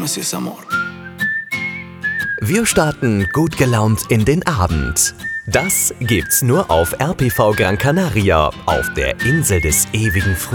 llama así es amor. Wir starten gut gelaunt in den Abend. Das gibt's nur auf RPV Gran Canaria, auf der Insel des ewigen Frühlings.